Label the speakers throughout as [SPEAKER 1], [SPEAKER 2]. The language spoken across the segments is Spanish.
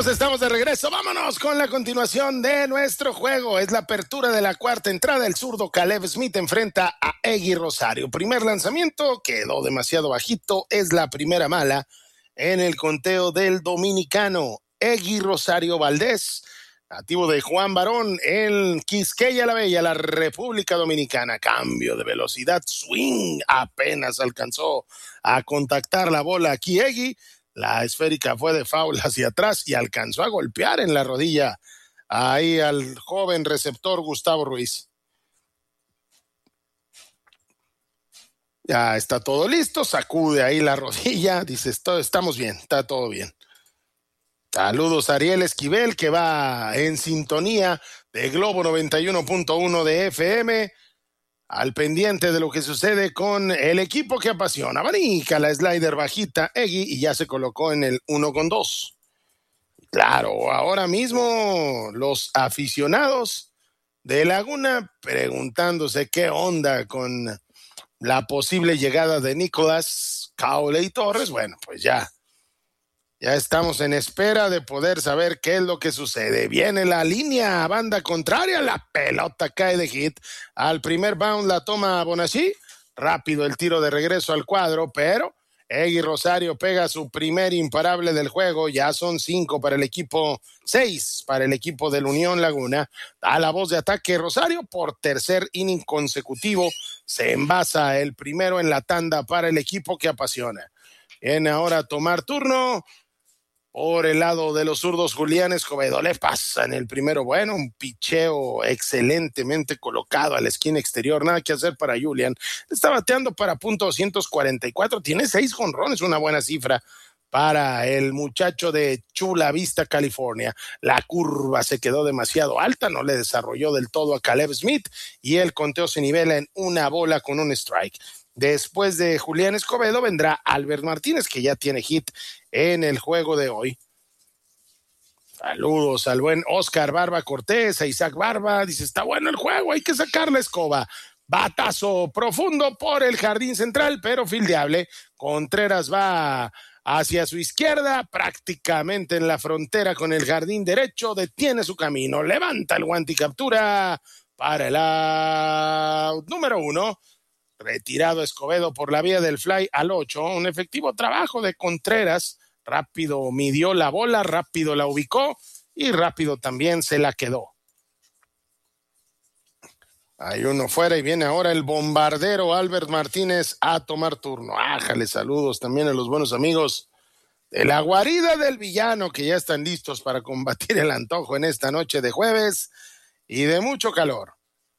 [SPEAKER 1] Amigos, estamos de regreso. Vámonos con la continuación de nuestro juego. Es la apertura de la cuarta entrada. El zurdo Caleb Smith enfrenta a Eggy Rosario. Primer lanzamiento, quedó demasiado bajito. Es la primera mala en el conteo del dominicano. Eggy Rosario Valdés, nativo de Juan Barón, en Quisqueya la Bella, la República Dominicana. Cambio de velocidad, swing, apenas alcanzó a contactar la bola aquí Eggy. La esférica fue de foul hacia atrás y alcanzó a golpear en la rodilla ahí al joven receptor Gustavo Ruiz. Ya está todo listo, sacude ahí la rodilla, dice, estamos bien, está todo bien. Saludos a Ariel Esquivel, que va en sintonía de Globo 91.1 de FM, al pendiente de lo que sucede con el equipo que apasiona. Abanica la slider bajita Eggy y ya se colocó en el 1-2. Claro, ahora mismo los aficionados de Laguna preguntándose qué onda con la posible llegada de Nicolás Cowley Torres. Bueno, pues ya estamos en espera de poder saber qué es lo que sucede. Viene la línea, banda contraria, la pelota cae de hit. Al primer bound la toma Bonacci. Rápido el tiro de regreso al cuadro, pero Eggy Rosario pega su primer imparable del juego. Ya son 6 para el equipo del Unión Laguna. A la voz de ataque Rosario por tercer inning consecutivo. Se envasa el primero en la tanda para el equipo que apasiona. Viene ahora a tomar turno por el lado de los zurdos Julián Escobedo. Le pasa en el primero, bueno, un picheo excelentemente colocado a la esquina exterior. Nada que hacer para Julián. Está bateando para .244. Tiene 6 jonrones, una buena cifra para el muchacho de Chula Vista, California. La curva se quedó demasiado alta, no le desarrolló del todo a Caleb Smith y el conteo se nivela en 1 bola con un strike. Después de Julián Escobedo vendrá Albert Martínez, que ya tiene hit en el juego de hoy. Saludos al buen Oscar Barba Cortés, a Isaac Barba. Dice, está bueno el juego, hay que sacar la escoba. Batazo profundo por el jardín central, pero fildeable. Contreras va hacia su izquierda, prácticamente en la frontera con el jardín derecho. Detiene su camino, levanta el guante y captura para el out número 1. Retirado Escobedo por la vía del fly al 8, un efectivo trabajo de Contreras, rápido midió la bola, rápido la ubicó y rápido también se la quedó. Hay uno fuera y viene ahora el bombardero Albert Martínez a tomar turno. Ájale, saludos también a los buenos amigos de la guarida del villano que ya están listos para combatir el antojo en esta noche de jueves y de mucho calor.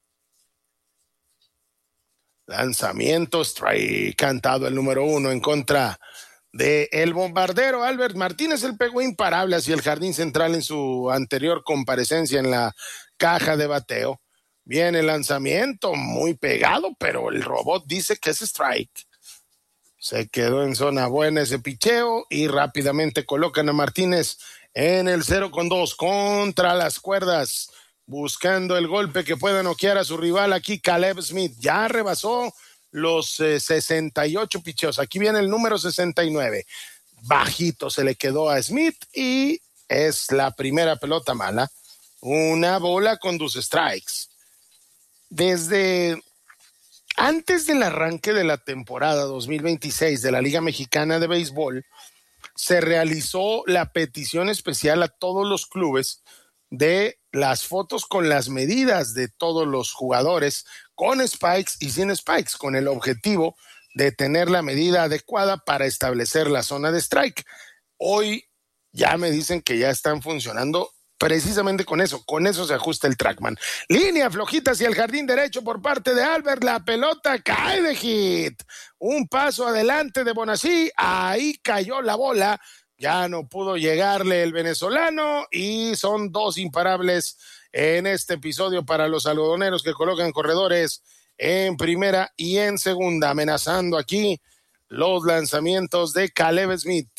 [SPEAKER 1] Lanzamiento, strike, cantado el número 1 en contra de el bombardero Albert Martínez. Él pegó imparable hacia el jardín central en su anterior comparecencia en la caja de bateo. Viene el lanzamiento, muy pegado, pero el robot dice que es strike. Se quedó en zona buena ese picheo y rápidamente colocan a Martínez en el 0-2 contra las cuerdas, buscando el golpe que pueda noquear a su rival aquí, Caleb Smith. Ya rebasó los 68 picheos. Aquí viene el número 69. Bajito se le quedó a Smith y es la primera pelota mala. 1 bola con 2 strikes. Desde antes del arranque de la temporada 2026 de la Liga Mexicana de Béisbol, se realizó la petición especial a todos los clubes de las fotos con las medidas de todos los jugadores, con spikes y sin spikes, con el objetivo de tener la medida adecuada para establecer la zona de strike. Hoy ya me dicen que ya están funcionando precisamente con eso se ajusta el TrackMan. Línea flojita hacia el jardín derecho por parte de Albert, la pelota cae de hit. Un paso adelante de Bonacci, ahí cayó la bola. Ya no pudo llegarle el venezolano y son 2 imparables en este episodio para los algodoneros que colocan corredores en primera y en segunda, amenazando aquí los lanzamientos de Caleb Smith.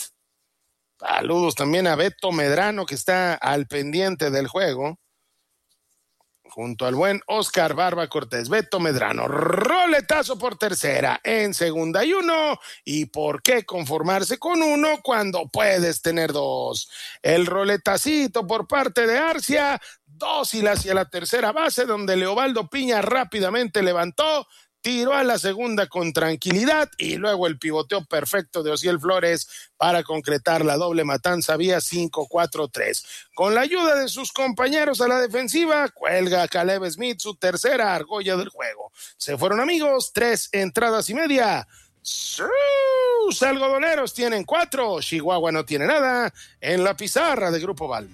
[SPEAKER 1] Saludos también a Beto Medrano, que está al pendiente del juego. junto al buen Oscar Barba Cortés. Beto Medrano, roletazo por tercera en 2nd y 1. ¿Y por qué conformarse con 1 cuando puedes tener 2? El roletacito por parte de Arcia, 2 y hacia la tercera base, donde Leobaldo Piña rápidamente levantó, tiró a la segunda con tranquilidad y luego el pivoteo perfecto de Osiel Flores para concretar la doble matanza vía 5-4-3. Con la ayuda de sus compañeros a la defensiva, cuelga Caleb Smith su tercera argolla del juego. Se fueron, amigos, 3 entradas y media. Sus algodoneros tienen 4, Chihuahua no tiene nada en la pizarra de Grupo Balmo.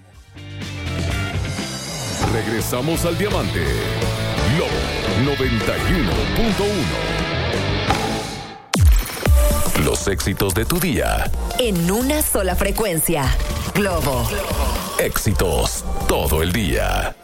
[SPEAKER 2] Regresamos al Diamante. Globo 91.1. Los éxitos de tu día.
[SPEAKER 3] En una sola frecuencia. Globo.
[SPEAKER 2] Éxitos todo el día.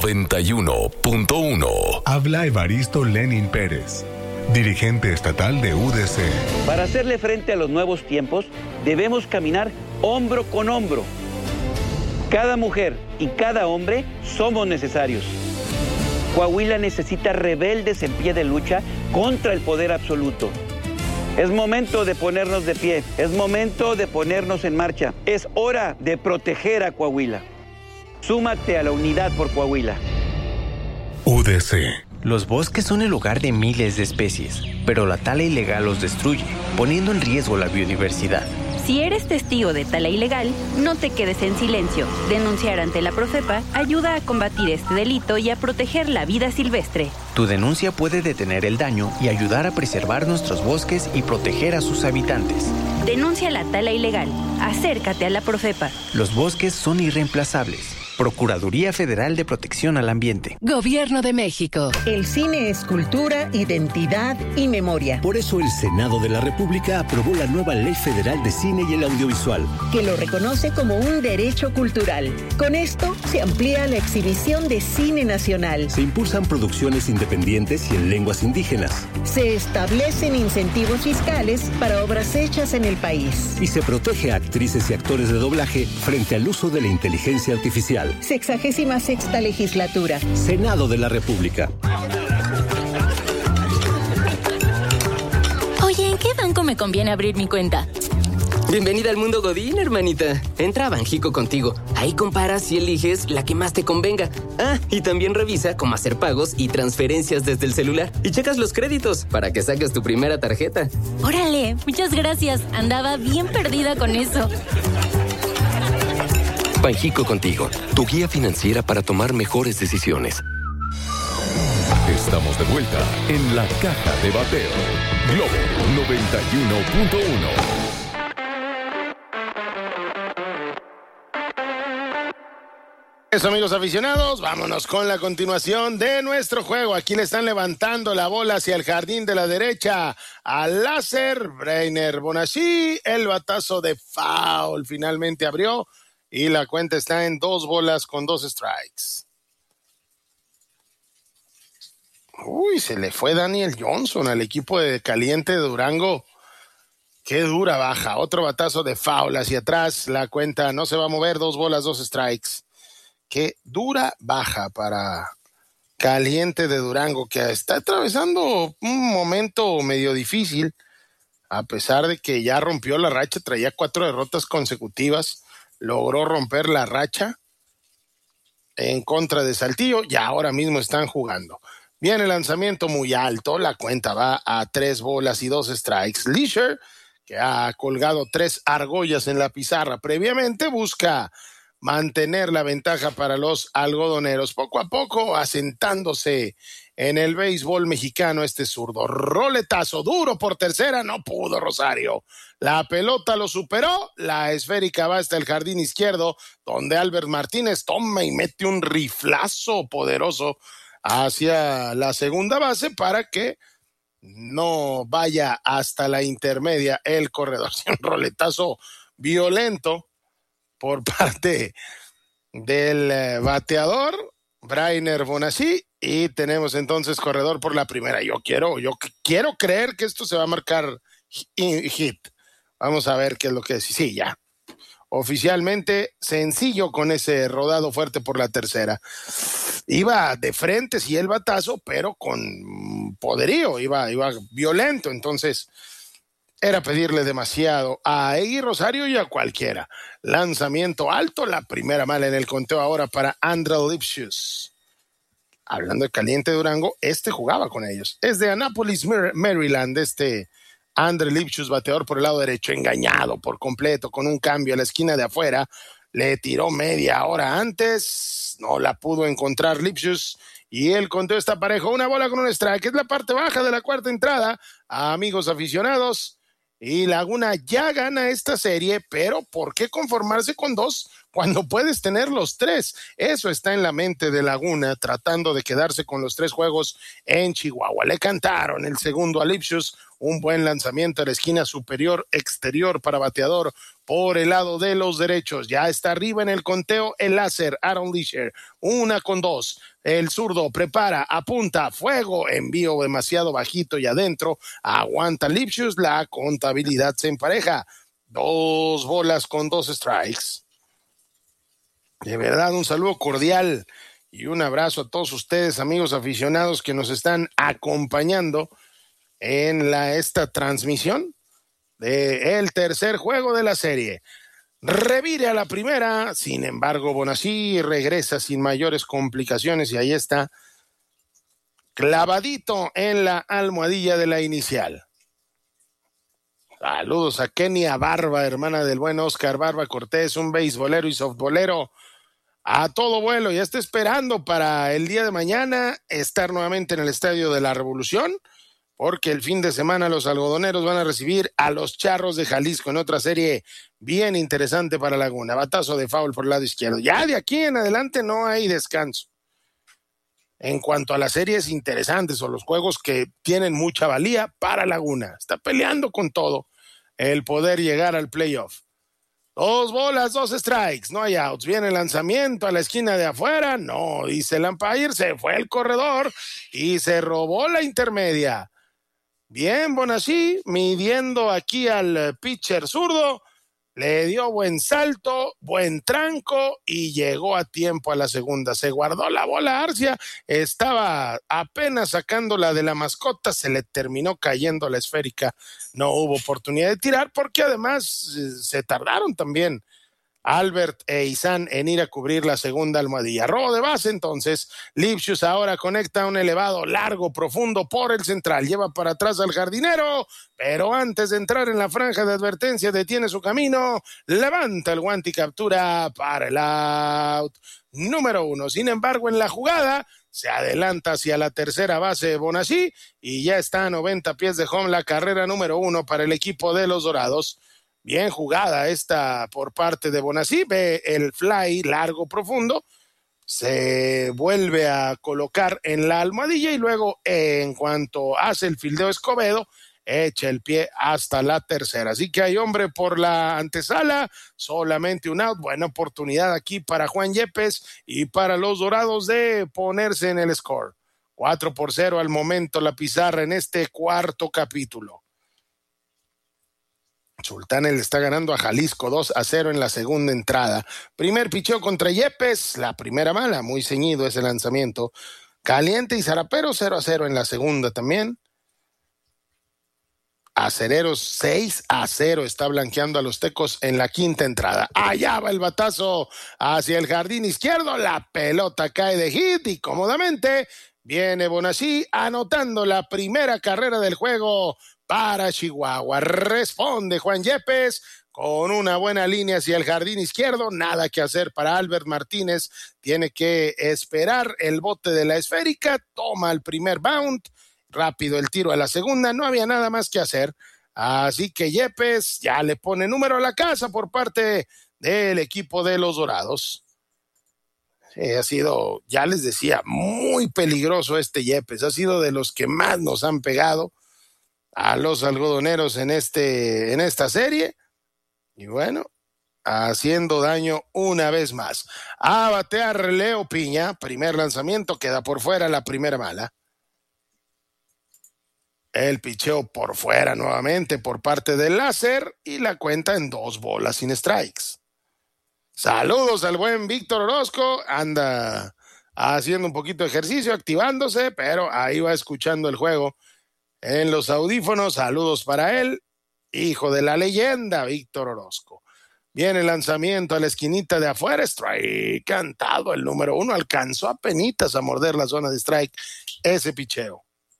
[SPEAKER 2] 91.1.
[SPEAKER 4] Habla Evaristo Lenin Pérez, dirigente estatal de UDC.
[SPEAKER 5] Para hacerle frente a los nuevos tiempos, debemos caminar hombro con hombro. Cada mujer y cada hombre somos necesarios. Coahuila necesita rebeldes en pie de lucha contra el poder absoluto. Es momento de ponernos de pie, es momento de ponernos en marcha. Es hora de proteger a Coahuila. Súmate a la unidad por Coahuila.
[SPEAKER 4] UDC.
[SPEAKER 6] Los bosques son el hogar de miles de especies, pero la tala ilegal los destruye, poniendo en riesgo la biodiversidad.
[SPEAKER 7] Si eres testigo de tala ilegal, no te quedes en silencio. Denunciar ante la Profepa ayuda a combatir este delito y a proteger la vida silvestre.
[SPEAKER 6] Tu denuncia puede detener el daño y ayudar a preservar nuestros bosques y proteger a sus habitantes.
[SPEAKER 7] Denuncia la tala ilegal. Acércate a la Profepa.
[SPEAKER 6] Los bosques son irreemplazables. Procuraduría Federal de Protección al Ambiente.
[SPEAKER 8] Gobierno de México.
[SPEAKER 9] El cine es cultura, identidad y memoria.
[SPEAKER 10] Por eso el Senado de la República aprobó la nueva Ley Federal de Cine y el Audiovisual,
[SPEAKER 9] que lo reconoce como un derecho cultural. Con esto se amplía la exhibición de cine nacional.
[SPEAKER 10] Se impulsan producciones independientes y en lenguas indígenas.
[SPEAKER 9] Se establecen incentivos fiscales para obras hechas en el país.
[SPEAKER 10] Y se protege a actrices y actores de doblaje frente al uso de la inteligencia artificial.
[SPEAKER 9] 66ª legislatura.
[SPEAKER 10] Senado de la República.
[SPEAKER 8] Oye, ¿en qué banco me conviene abrir mi cuenta?
[SPEAKER 11] Bienvenida al mundo Godín, hermanita. Entra a Banjico Contigo. Ahí comparas y eliges la que más te convenga. Ah, y también revisa cómo hacer pagos y transferencias desde el celular. Y checas los créditos para que saques tu primera tarjeta.
[SPEAKER 8] Órale, muchas gracias. Andaba bien perdida con eso.
[SPEAKER 11] Banjico Contigo, tu guía financiera para tomar mejores decisiones.
[SPEAKER 2] Estamos de vuelta en la Caja de Bateo. Globo 91.1.
[SPEAKER 1] Eso, amigos aficionados, vámonos con la continuación de nuestro juego. Aquí le están levantando la bola hacia el jardín de la derecha al láser. Brainer Bonacci, el batazo de foul finalmente abrió y la cuenta está en 2 bolas con 2 strikes. Uy, se le fue Daniel Johnson al equipo de caliente de Durango. Qué dura baja. Otro batazo de foul hacia atrás. La cuenta no se va a mover. 2 bolas, 2 strikes. Qué dura baja para caliente de Durango, que está atravesando un momento medio difícil, a pesar de que ya rompió la racha, traía 4 derrotas consecutivas, logró romper la racha en contra de Saltillo y ahora mismo están jugando. Viene el lanzamiento muy alto, la cuenta va a 3 bolas y 2 strikes. Leisure, que ha colgado 3 argollas en la pizarra previamente, busca mantener la ventaja para los algodoneros, poco a poco asentándose en el béisbol mexicano este zurdo. Roletazo duro por tercera, no pudo Rosario. La pelota lo superó, la esférica va hasta el jardín izquierdo, donde Albert Martínez toma y mete un riflazo poderoso hacia la segunda base para que no vaya hasta la intermedia el corredor. Un roletazo violento por parte del bateador Brainer Bonacci, y tenemos entonces corredor por la primera. Yo quiero creer que esto se va a marcar hit. Vamos a ver qué es lo que es. Sí, ya. Oficialmente sencillo con ese rodado fuerte por la tercera. iba de frente, sí, el batazo, pero con poderío, iba violento. Entonces era pedirle demasiado a Egui Rosario y a cualquiera. Lanzamiento alto, la primera mala en el conteo ahora para Andre Lipschitz. Hablando de caliente Durango, jugaba con ellos. Es de Annapolis, Maryland, Andre Lipschitz, bateador por el lado derecho, engañado por completo con un cambio a la esquina de afuera. Le tiró media hora antes, no la pudo encontrar Lipschitz y el conteo está parejo. Una bola con un strike, es la parte baja de la cuarta entrada, amigos aficionados. Y Laguna ya gana esta serie, pero ¿por qué conformarse con 2 cuando puedes tener los 3? Eso está en la mente de Laguna, tratando de quedarse con los 3 juegos en Chihuahua. Le cantaron el segundo a Lipschitz, un buen lanzamiento a la esquina superior exterior para bateador por el lado de los derechos. Ya está arriba en el conteo el láser, Aaron Leasher, 1-2. El zurdo prepara, apunta, fuego, envío demasiado bajito y adentro. Aguanta Lipschitz, la contabilidad se empareja. 2 bolas con 2 strikes. De verdad, un saludo cordial y un abrazo a todos ustedes, amigos aficionados que nos están acompañando en esta transmisión del tercer juego de la serie. Revire a la primera, sin embargo, Bonacci regresa sin mayores complicaciones y ahí está, clavadito en la almohadilla de la inicial. Saludos a Kenia Barba, hermana del buen Oscar Barba Cortés, un beisbolero y softbolero a todo vuelo. Ya está esperando para el día de mañana estar nuevamente en el Estadio de la Revolución, porque el fin de semana los algodoneros van a recibir a los Charros de Jalisco en otra serie bien interesante para Laguna. Batazo de foul por el lado izquierdo. Ya de aquí en adelante no hay descanso. En cuanto a las series interesantes o los juegos que tienen mucha valía para Laguna, está peleando con todo el poder llegar al playoff. 2 bolas, 2 strikes, no hay outs. Viene el lanzamiento a la esquina de afuera, no, dice el umpire, se fue el corredor y se robó la intermedia. Bien, Bonacci, midiendo aquí al pitcher zurdo, le dio buen salto, buen tranco y llegó a tiempo a la segunda. Se guardó la bola Arcia, estaba apenas sacándola de la mascota, se le terminó cayendo la esférica. No hubo oportunidad de tirar porque además se tardaron también Albert e Isan en ir a cubrir la segunda almohadilla. Robo de base entonces. Lipschitz ahora conecta un elevado largo, profundo por el central. Lleva para atrás al jardinero, pero antes de entrar en la franja de advertencia detiene su camino. Levanta el guante y captura para el out número 1. Sin embargo, en la jugada se adelanta hacia la tercera base Bonacci y ya está a 90 pies de home la carrera número 1 para el equipo de los Dorados. Bien jugada esta por parte de Bonacci, ve el fly largo, profundo, se vuelve a colocar en la almohadilla y luego en cuanto hace el fildeo Escobedo, echa el pie hasta la tercera. Así que hay hombre por la antesala, solamente un out, buena oportunidad aquí para Juan Yepes y para los Dorados de ponerse en el score. 4-0 al momento la pizarra en este cuarto capítulo. Sultanes le está ganando a Jalisco 2-0 en la segunda entrada. Primer picheo contra Yepes, la primera mala, muy ceñido ese lanzamiento. Caliente y Zarapero 0-0 en la segunda también. Acereros 6-0 está blanqueando a los Tecos en la quinta entrada. Allá va el batazo hacia el jardín izquierdo, la pelota cae de hit y cómodamente viene Bonacci anotando la primera carrera del juego para Chihuahua. Responde Juan Yepes con una buena línea hacia el jardín izquierdo. Nada que hacer para Albert Martínez. Tiene que esperar el bote de la esférica. Toma el primer bound. Rápido el tiro a la segunda. No había nada más que hacer. Así que Yepes ya le pone número a la casa por parte del equipo de los Dorados. Ha sido, ya les decía, muy peligroso Yepes. Ha sido de los que más nos han pegado a los algodoneros en esta serie, y bueno, haciendo daño una vez más. A batear Leo Piña, primer lanzamiento, queda por fuera la primera mala. El picheo por fuera nuevamente por parte del láser y la cuenta en 2 bolas sin strikes. Saludos al buen Víctor Orozco, anda haciendo un poquito de ejercicio, activándose, pero ahí va escuchando el juego en los audífonos. Saludos para él, hijo de la leyenda, Víctor Orozco. Viene el lanzamiento a la esquinita de afuera, strike cantado, el número 1 alcanzó apenitas a morder la zona de strike, ese picheo.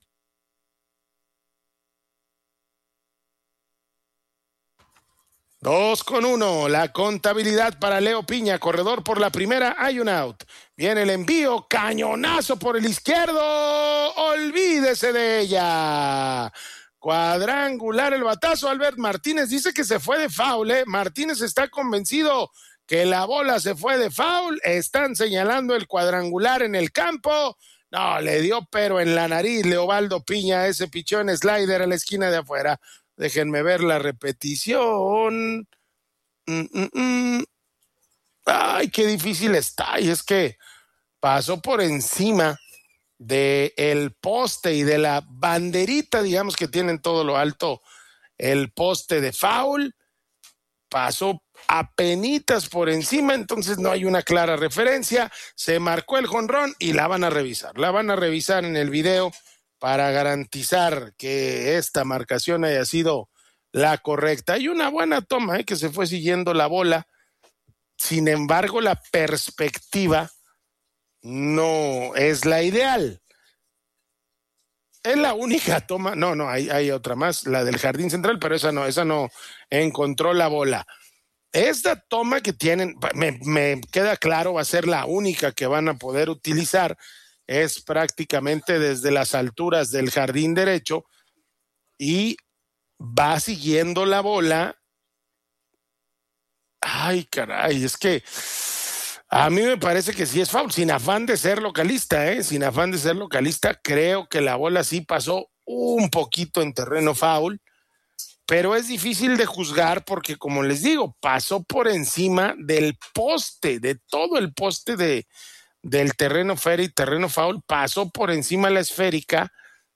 [SPEAKER 1] Dos con uno, la contabilidad para Leo Piña, corredor por la primera, hay un out. Viene el envío, cañonazo por el izquierdo, olvídese de ella. Cuadrangular el batazo, Albert Martínez dice que se fue de foul, Martínez está convencido que la bola se fue de foul, están señalando el cuadrangular en el campo. No, le dio pero en la nariz Leobaldo Piña, ese pichón slider a la esquina de afuera. Déjenme ver la repetición. Ay, qué difícil está. Y es que pasó por encima del poste y de la banderita, digamos, que tiene en todo lo alto el poste de foul. Pasó apenitas por encima, entonces no hay una clara referencia. Se marcó el jonrón y la van a revisar. La van a revisar en el video para garantizar que esta marcación haya sido la correcta. Hay una buena toma, que se fue siguiendo la bola. Sin embargo, la perspectiva no es la ideal. Es la única toma. No, hay otra más, la del jardín central, pero esa no encontró la bola. Esta toma que tienen, me queda claro, va a ser la única que van a poder utilizar. Es prácticamente desde las alturas del jardín derecho y va siguiendo la bola. Ay, caray, es que a mí me parece que sí es foul, sin afán de ser localista, sin afán de ser localista, creo que la bola sí pasó un poquito en terreno foul, pero es difícil de juzgar porque, como les digo, pasó por encima del poste, de todo el poste del terreno fair y terreno foul, pasó por encima la esférica.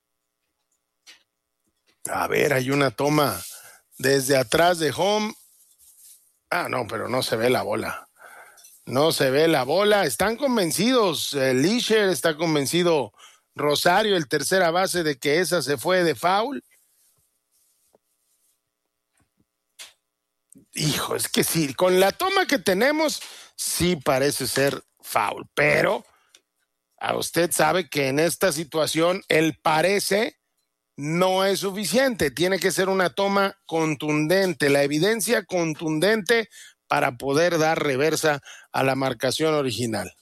[SPEAKER 1] A ver, hay una toma desde atrás de home. No, pero no se ve la bola. No se ve la bola. Están convencidos, Leisher está convencido, Rosario, el tercera base, de que esa se fue de foul. Hijo, es que sí, con la toma que tenemos, sí parece ser foul, pero a usted sabe que en esta situación el parece no es suficiente, tiene que ser una toma contundente, la evidencia contundente para poder dar reversa a la marcación original.